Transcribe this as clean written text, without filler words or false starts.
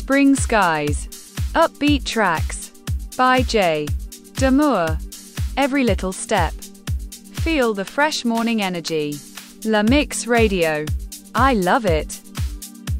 Spring Skies. Upbeat tracks. By Jay Damour. Every little step. Feel the fresh morning energy. La Mix Radio. I love it.